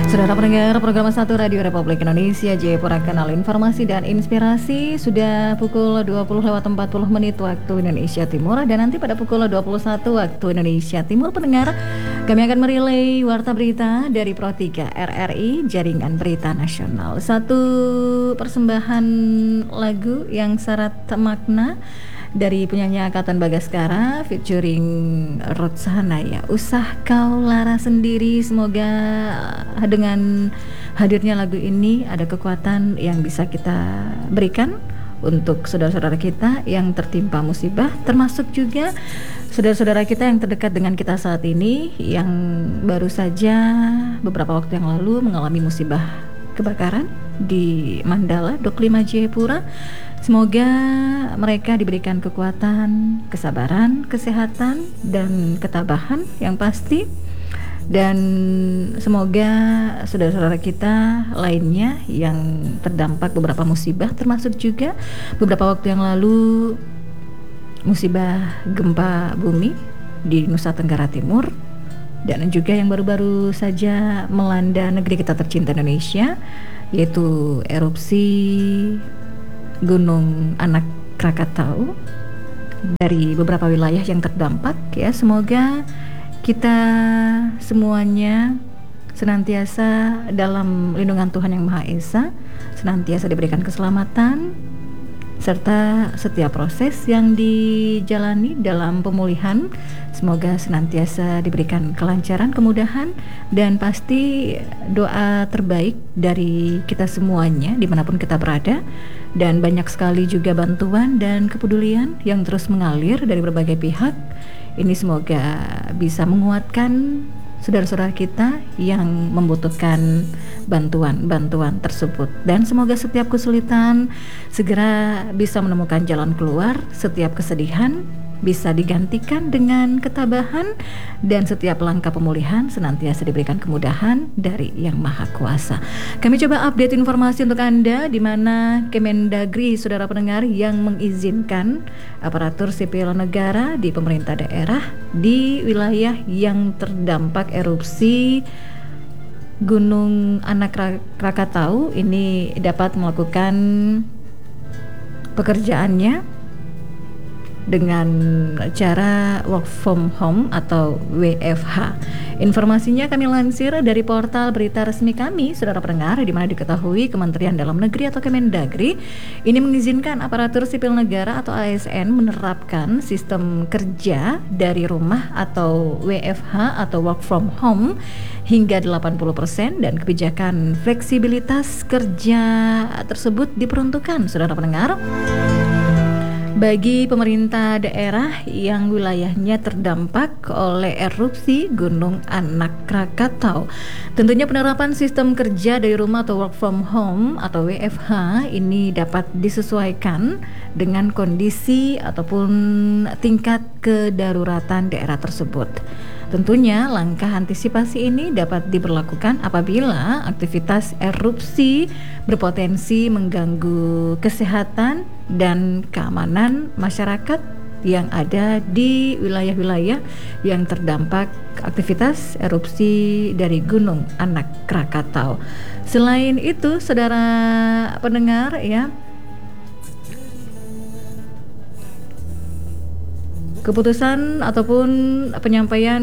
Saudara pendengar program 1 Radio Republik Indonesia Jayapura, Kanal Informasi dan Inspirasi. Sudah pukul 20:40 waktu Indonesia Timur. Dan nanti pada pukul 21 waktu Indonesia Timur, pendengar, kami akan merelay warta berita dari Pro 3 RRI, Jaringan Berita Nasional. Satu persembahan lagu yang syarat makna dari penyanyi angkatan Bagaskara featuring Ruth Sahanaya, Usah Kau Lara Sendiri. Semoga dengan hadirnya lagu ini ada kekuatan yang bisa kita berikan untuk saudara-saudara kita yang tertimpa musibah, termasuk juga saudara-saudara kita yang terdekat dengan kita saat ini yang baru saja beberapa waktu yang lalu mengalami musibah kebakaran di Mandala, Dok 5 Jayapura. Semoga mereka diberikan kekuatan, kesabaran, kesehatan, dan ketabahan yang pasti. Dan semoga saudara-saudara kita lainnya yang terdampak beberapa musibah, termasuk juga beberapa waktu yang lalu musibah gempa bumi di Nusa Tenggara Timur, dan juga yang baru-baru saja melanda negeri kita tercinta Indonesia, yaitu erupsi Gunung Anak Krakatau dari beberapa wilayah yang terdampak. Ya, semoga kita semuanya senantiasa dalam lindungan Tuhan Yang Maha Esa, senantiasa diberikan keselamatan, serta setiap proses yang dijalani dalam pemulihan semoga senantiasa diberikan kelancaran, kemudahan, dan pasti doa terbaik dari kita semuanya dimanapun kita berada. Dan banyak sekali juga bantuan dan kepedulian yang terus mengalir dari berbagai pihak. Ini semoga bisa menguatkan saudara-saudara kita yang membutuhkan bantuan tersebut. Dan semoga setiap kesulitan segera bisa menemukan jalan keluar, setiap kesedihan bisa digantikan dengan ketabahan, dan setiap langkah pemulihan senantiasa diberikan kemudahan dari Yang Maha Kuasa. Kami coba update informasi untuk Anda, di mana Kemendagri, saudara pendengar, yang mengizinkan aparatur sipil negara di pemerintah daerah di wilayah yang terdampak erupsi Gunung Anak Krakatau ini dapat melakukan pekerjaannya dengan cara work from home atau WFH. Informasinya kami lansir dari portal berita resmi kami, saudara pendengar, di mana diketahui Kementerian Dalam Negeri atau Kemendagri ini mengizinkan aparatur sipil negara atau ASN menerapkan sistem kerja dari rumah atau WFH atau work from home hingga 80%, dan kebijakan fleksibilitas kerja tersebut diperuntukkan, saudara pendengar, bagi pemerintah daerah yang wilayahnya terdampak oleh erupsi Gunung Anak Krakatau. Tentunya penerapan sistem kerja dari rumah atau work from home atau WFH ini dapat disesuaikan dengan kondisi ataupun tingkat kedaruratan daerah tersebut. Tentunya langkah antisipasi ini dapat diberlakukan apabila aktivitas erupsi berpotensi mengganggu kesehatan dan keamanan masyarakat yang ada di wilayah-wilayah yang terdampak aktivitas erupsi dari Gunung Anak Krakatau. Selain itu, saudara pendengar, ya, keputusan ataupun penyampaian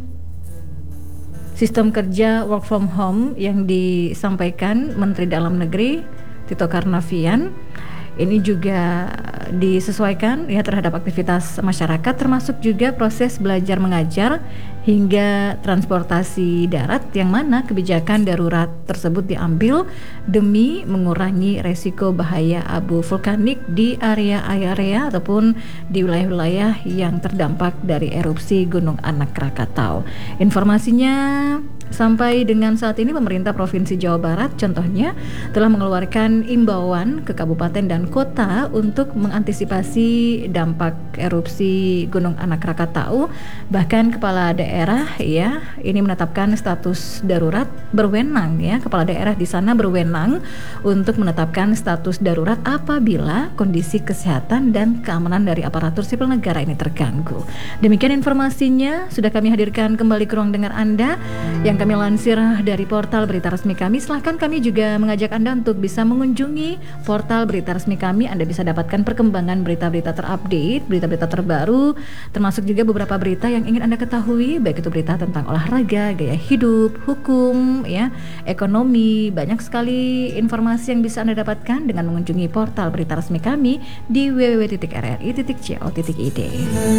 sistem kerja work from home yang disampaikan Menteri Dalam Negeri Tito Karnavian ini juga disesuaikan ya terhadap aktivitas masyarakat, termasuk juga proses belajar mengajar hingga transportasi darat, yang mana kebijakan darurat tersebut diambil demi mengurangi resiko bahaya abu vulkanik di area-area ataupun di wilayah-wilayah yang terdampak dari erupsi Gunung Anak Krakatau. Informasinya sampai dengan saat ini pemerintah Provinsi Jawa Barat contohnya telah mengeluarkan imbauan ke kabupaten dan kota untuk mengantisipasi dampak erupsi Gunung Anak Krakatau. Bahkan kepala daerah ya ini menetapkan status darurat berwenang, ya, kepala daerah di sana berwenang untuk menetapkan status darurat apabila kondisi kesehatan dan keamanan dari aparatur sipil negara ini terganggu. Demikian informasinya sudah kami hadirkan kembali ke ruang dengar Anda yang kami lansir dari portal berita resmi kami, silahkan kami juga mengajak Anda untuk bisa mengunjungi portal berita resmi kami. Anda bisa dapatkan perkembangan berita-berita terupdate, berita-berita terbaru, termasuk juga beberapa berita yang ingin Anda ketahui, baik itu berita tentang olahraga, gaya hidup, hukum, ya, ekonomi. Banyak sekali informasi yang bisa Anda dapatkan dengan mengunjungi portal berita resmi kami di www.rri.co.id.